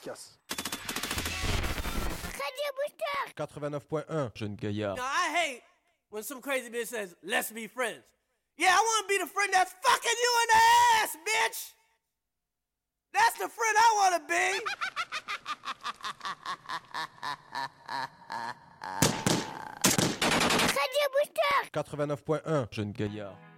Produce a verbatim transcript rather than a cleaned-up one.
efficace. Radio Booster. quatre-vingt-neuf point un, jeune gaillard. Now, I hate when some crazy bitch says, let's be friends. Yeah, I want to be the friend that's fucking you in the ass, bitch! That's the friend I want to be! Radio Booster. quatre-vingt-neuf point un, jeune gaillard.